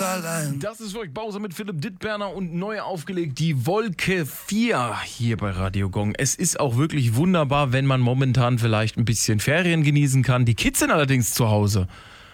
allein. Das ist für euch Bowser mit Philipp Dittberner und neu aufgelegt die Wolke 4 hier bei Radio Gong. Es ist auch wirklich wunderbar, wenn man momentan vielleicht ein bisschen Ferien genießen kann. Die Kids sind allerdings zu Hause.